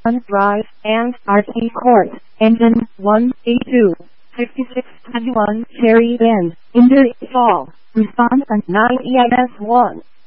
Drive, and RC Court, Engine 1A2, 5621 Cherry Bend, Ingersoll, Wisconsin 9ES1.